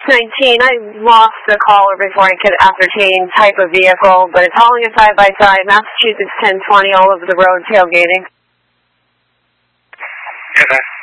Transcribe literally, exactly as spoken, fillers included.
nineteen, I lost the caller before I could ascertain type of vehicle, but it's hauling a side-by-side, Massachusetts ten twenty, all over the road, tailgating. Okay.